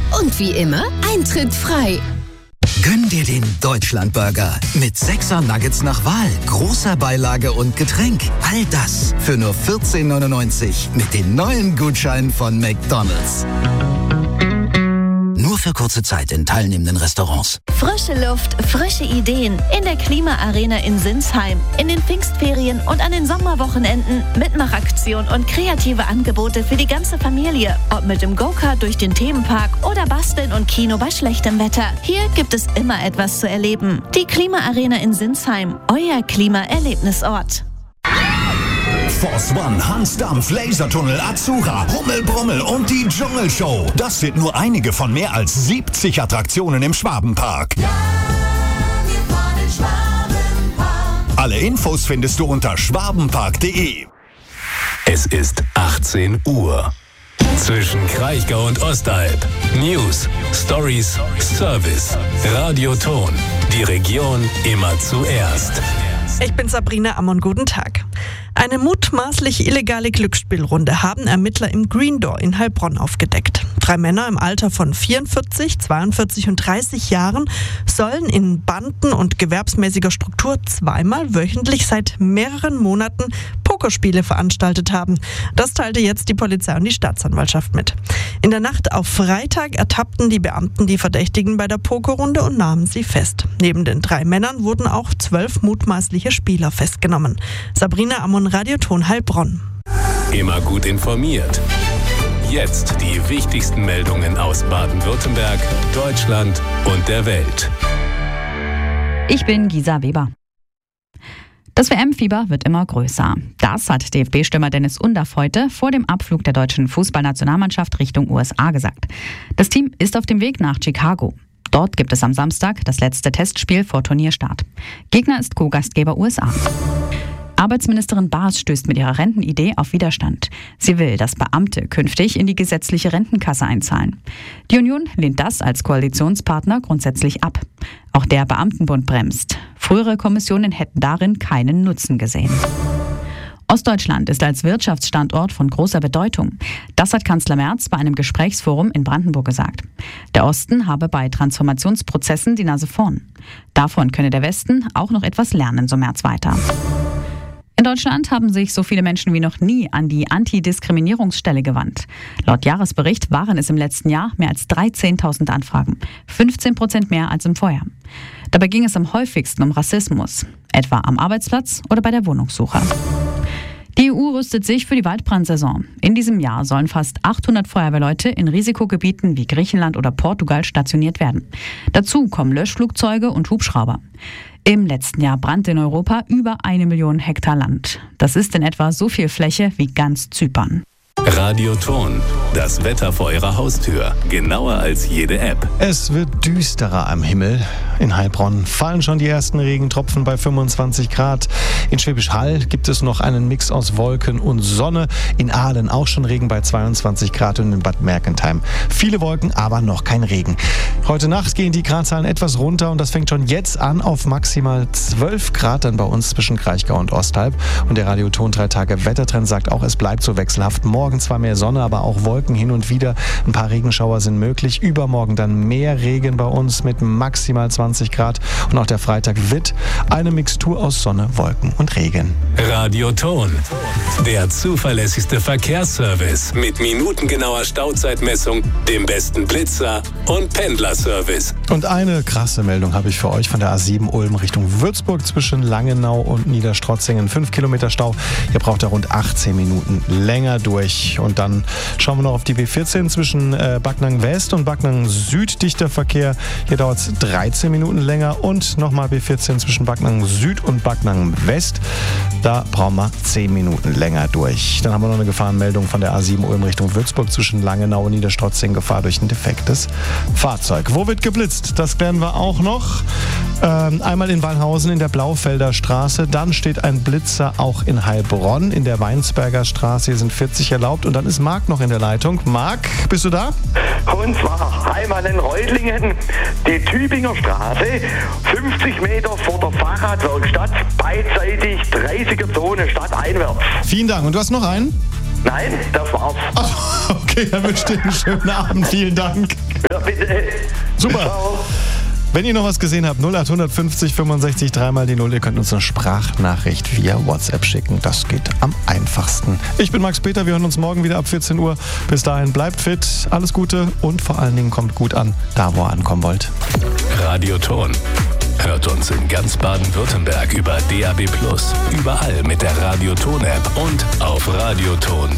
Und wie immer, Eintritt frei. Gönn dir den Deutschlandburger mit 6er Nuggets nach Wahl, großer Beilage und Getränk. All das für nur 14,99 mit den neuen Gutscheinen von McDonald's. Nur für kurze Zeit in teilnehmenden Restaurants. Frische Luft, frische Ideen in der Klimaarena in Sinsheim. In den Pfingstferien und an den Sommerwochenenden Mitmachaktion und kreative Angebote für die ganze Familie. Ob mit dem Go-Kart durch den Themenpark oder Basteln und Kino bei schlechtem Wetter. Hier gibt es immer etwas zu erleben. Die Klimaarena in Sinsheim, euer Klimaerlebnisort. Force One, Hansdampf, Lasertunnel, Azura, Rummelbrummel und die Dschungelshow. Das sind nur einige von mehr als 70 Attraktionen im Schwabenpark. Ja, wir fahren in Schwabenpark. Alle Infos findest du unter schwabenpark.de. Es ist 18 Uhr. Zwischen Kraichgau und Ostalb. News, Stories, Service. Radioton. Die Region immer zuerst. Ich bin Sabrina Ammon, guten Tag. Eine mutmaßlich illegale Glücksspielrunde haben Ermittler im Green Door in Heilbronn aufgedeckt. 3 Männer im Alter von 44, 42 und 30 Jahren sollen in Banden und gewerbsmäßiger Struktur zweimal wöchentlich seit mehreren Monaten Pokerspiele veranstaltet haben. Das teilte jetzt die Polizei und die Staatsanwaltschaft mit. In der Nacht auf Freitag ertappten die Beamten die Verdächtigen bei der Pokerrunde und nahmen sie fest. Neben den 3 Männern wurden auch 12 mutmaßliche Spieler festgenommen. Sabrina Ammon, Radioton Heilbronn. Immer gut informiert. Jetzt die wichtigsten Meldungen aus Baden-Württemberg, Deutschland und der Welt. Ich bin Gisa Weber. Das WM-Fieber wird immer größer. Das hat DFB-Stürmer Dennis Undaff heute vor dem Abflug der deutschen Fußballnationalmannschaft Richtung USA gesagt. Das Team ist auf dem Weg nach Chicago. Dort gibt es am Samstag das letzte Testspiel vor Turnierstart. Gegner ist Co-Gastgeber USA. Arbeitsministerin Baas stößt mit ihrer Rentenidee auf Widerstand. Sie will, dass Beamte künftig in die gesetzliche Rentenkasse einzahlen. Die Union lehnt das als Koalitionspartner grundsätzlich ab. Auch der Beamtenbund bremst. Frühere Kommissionen hätten darin keinen Nutzen gesehen. Ostdeutschland ist als Wirtschaftsstandort von großer Bedeutung. Das hat Kanzler Merz bei einem Gesprächsforum in Brandenburg gesagt. Der Osten habe bei Transformationsprozessen die Nase vorn. Davon könne der Westen auch noch etwas lernen, so Merz weiter. In Deutschland haben sich so viele Menschen wie noch nie an die Antidiskriminierungsstelle gewandt. Laut Jahresbericht waren es im letzten Jahr mehr als 13.000 Anfragen, 15% mehr als im Vorjahr. Dabei ging es am häufigsten um Rassismus, etwa am Arbeitsplatz oder bei der Wohnungssuche. Die EU rüstet sich für die Waldbrandsaison. In diesem Jahr sollen fast 800 Feuerwehrleute in Risikogebieten wie Griechenland oder Portugal stationiert werden. Dazu kommen Löschflugzeuge und Hubschrauber. Im letzten Jahr brannte in Europa über 1 Million Hektar Land. Das ist in etwa so viel Fläche wie ganz Zypern. Radioton. Das Wetter vor Ihrer Haustür. Genauer als jede App. Es wird düsterer am Himmel. In Heilbronn fallen schon die ersten Regentropfen bei 25 Grad. In Schwäbisch Hall gibt es noch einen Mix aus Wolken und Sonne. In Aalen auch schon Regen bei 22 Grad und in Bad Mergentheim viele Wolken, aber noch kein Regen. Heute Nacht gehen die Gradzahlen etwas runter und das fängt schon jetzt an auf maximal 12 Grad dann bei uns zwischen Kraichgau und Ostalb. Und der Radioton 3 Tage Wettertrend sagt auch, es bleibt so wechselhaft. Morgen zwar mehr Sonne, aber auch Wolken hin und wieder. Ein paar Regenschauer sind möglich. Übermorgen dann mehr Regen bei uns mit maximal 20 Grad. Und auch der Freitag wird eine Mixtur aus Sonne, Wolken und Regen. Radioton. Der zuverlässigste Verkehrsservice mit minutengenauer Stauzeitmessung, dem besten Blitzer und Pendlerservice. Und eine krasse Meldung habe ich für euch von der A7 Ulm Richtung Würzburg zwischen Langenau und Niederstrotzingen. 5 Kilometer Stau. Ihr braucht da rund 18 Minuten länger durch. Und dann schauen wir noch auf die B14 zwischen Backnang West und Backnang Süd. Dichter Verkehr. Hier dauert es 13 Minuten länger. Und nochmal B14 zwischen Backnang Süd und Backnang West. Da brauchen wir 10 Minuten länger durch. Dann haben wir noch eine Gefahrenmeldung von der A7 Ulm Richtung Würzburg zwischen Langenau und Niederstrotzingen. Gefahr durch ein defektes Fahrzeug. Wo wird geblitzt? Das klären wir auch noch. Einmal in Wallhausen in der Blaufelder Straße. Dann steht ein Blitzer auch in Heilbronn in der Weinsberger Straße. Hier sind 40 erlaubt. Und dann ist Marc noch in der Leitung. Marc, bist du da? Und zwar einmal in Reutlingen, die Tübinger Straße, 50 Meter vor der Fahrradwerkstatt, beidseitig 30er-Zone stadteinwärts. Vielen Dank. Und du hast noch einen? Nein, das war's. Ach, okay, dann wünsche ich dir einen schönen Abend. Vielen Dank. Ja, bitte. Super. Ciao. Wenn ihr noch was gesehen habt, 0850 65 3 die 0. Ihr könnt uns eine Sprachnachricht via WhatsApp schicken. Das geht am einfachsten. Ich bin Max Peter. Wir hören uns morgen wieder ab 14 Uhr. Bis dahin bleibt fit, alles Gute und vor allen Dingen kommt gut an, da wo ihr ankommen wollt. Radioton. Hört uns in ganz Baden-Württemberg über DAB+, überall mit der Radioton-App und auf radioton.de.